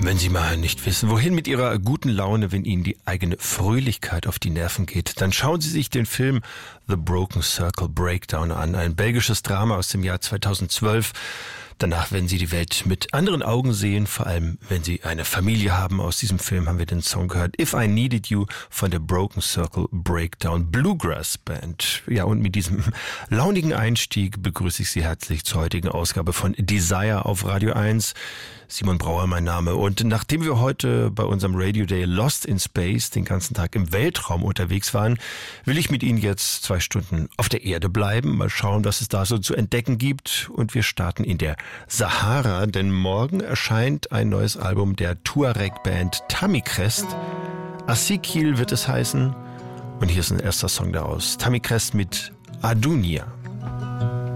Wenn Sie mal nicht wissen, wohin mit Ihrer guten Laune, wenn Ihnen die eigene Fröhlichkeit auf die Nerven geht, dann schauen Sie sich den Film The Broken Circle Breakdown an, ein belgisches Drama aus dem Jahr 2012. Danach werden Sie die Welt mit anderen Augen sehen, vor allem wenn Sie eine Familie haben. Aus diesem Film haben wir den Song gehört, If I Needed You von der Broken Circle Breakdown Bluegrass Band. Ja, und mit diesem launigen Einstieg begrüße ich Sie herzlich zur heutigen Ausgabe von Desire auf Radio 1. Simon Brauer mein Name. Und nachdem wir heute bei unserem Radio Day Lost in Space den ganzen Tag im Weltraum unterwegs waren, will ich mit Ihnen jetzt 2 Stunden auf der Erde bleiben. Mal schauen, was es da so zu entdecken gibt. Und wir starten in der Sahara, denn morgen erscheint ein neues Album der Tuareg-Band Tamikrest. Asikil wird es heißen. Und hier ist ein erster Song daraus. Tamikrest mit Adunia.